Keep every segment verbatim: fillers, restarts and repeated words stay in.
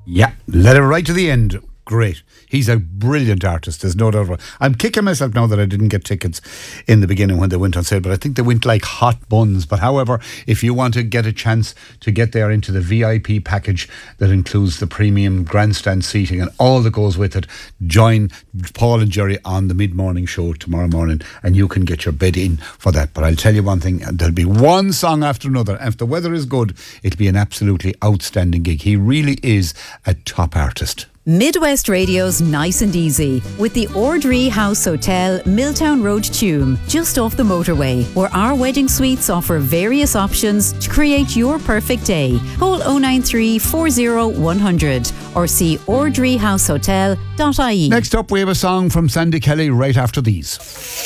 Yeah, let it right to the end. Great. He's a brilliant artist, there's no doubt about it. I'm kicking myself now that I didn't get tickets in the beginning when they went on sale, but I think they went like hot buns. But however, if you want to get a chance to get there into the V I P package that includes the premium grandstand seating and all that goes with it, join Paul and Jerry on the mid-morning show tomorrow morning and you can get your bed in for that. But I'll tell you one thing, there'll be one song after another, and if the weather is good, it'll be an absolutely outstanding gig. He really is a top artist. Midwest Radio's Nice and Easy with the Ordree House Hotel, Milltown Road, Tuam, just off the motorway, where our wedding suites offer various options to create your perfect day. Call oh nine three, four oh, one hundred or see ordree house hotel dot I E. Next up, we have a song from Sandy Kelly right after these.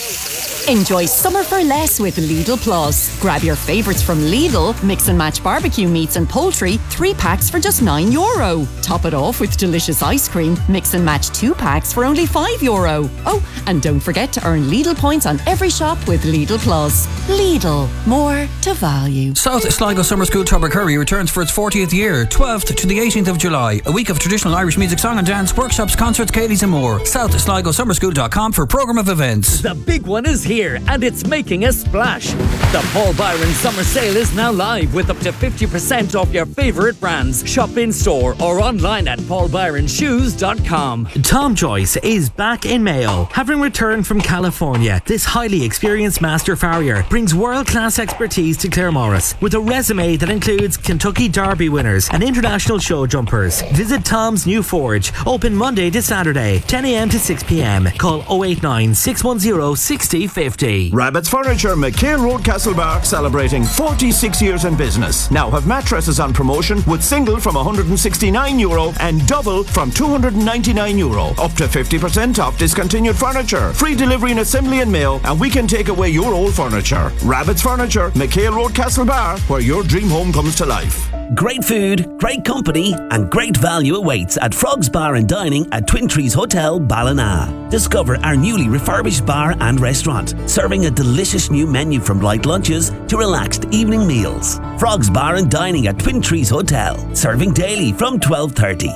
Enjoy summer for less with Lidl Plus. Grab your favourites from Lidl, mix and match barbecue meats and poultry, three packs for just nine euro. Top it off with delicious ice cream, mix and match two packs for only five euro. Oh, and don't forget to earn Lidl points on every shop with Lidl Plus. Lidl, more to value. South Sligo Summer School Tubbercurry returns for its fortieth year, twelfth to the eighteenth of July. A week of traditional Irish music, song and dance, workshops, concerts, Katie's and more. south sligo summer school dot com for programme of events. The big one is here and it's making a splash. The Paul Byron Summer Sale is now live with up to fifty percent off your favourite brands. Shop in store or online at paul byron shoes dot com. Tom Joyce is back in Mayo. Having returned from California, this highly experienced master farrier brings world-class expertise to Claremorris with a resume that includes Kentucky Derby winners and international show jumpers. Visit Tom's new forge, open Monday to Saturday, ten a.m. to six p.m. Call oh eight nine, six one oh, six oh five oh. Rabbit's Furniture, McHale Road, Castlebar, celebrating forty-six years in business. Now have mattresses on promotion with single from one hundred sixty-nine euro and double from two hundred ninety-nine euro. Up to fifty percent off discontinued furniture. Free delivery and assembly in mail, and we can take away your old furniture. Rabbit's Furniture, McHale Road, Castlebar, where your dream home comes to life. Great food, great company, and great value awaits at Frog's Bar and Dining at Twin Trees Hotel, Ballina. Discover our newly refurbished bar and restaurant, serving a delicious new menu from light lunches to relaxed evening meals. Frog's Bar and Dining at Twin Trees Hotel, serving daily from twelve thirty.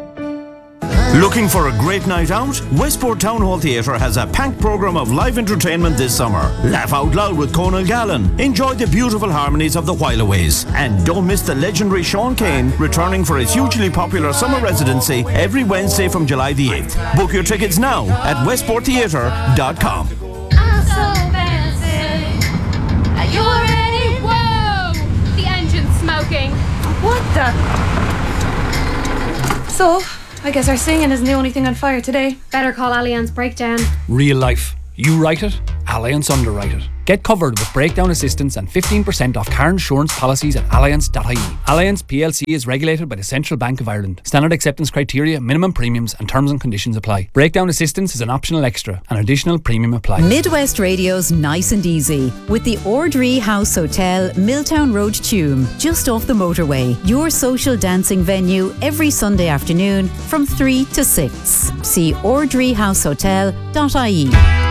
Looking for a great night out? Westport Town Hall Theatre has a packed programme of live entertainment this summer. Laugh out loud with Conal Gallen. Enjoy the beautiful harmonies of the Whileaways. And don't miss the legendary Sean Kane returning for his hugely popular summer residency every Wednesday from July the eighth. Book your tickets now at westport theatre dot com. I'm so fancy. Are you ready? Whoa! The engine's smoking. What the? So, I guess our singing isn't the only thing on fire today. Better call Allianz Breakdown. Real life. You write it, Allianz underwrite it. Get covered with breakdown assistance and fifteen percent off car insurance policies at allianz dot I E. Allianz P L C is regulated by the Central Bank of Ireland. Standard acceptance criteria, minimum premiums and terms and conditions apply. Breakdown assistance is an optional extra. An additional premium applies. Midwest Radio's Nice and Easy with the Ordree House Hotel, Milltown Road, Tuam, just off the motorway. Your social dancing venue every Sunday afternoon from three to six. See ordree house hotel dot I E.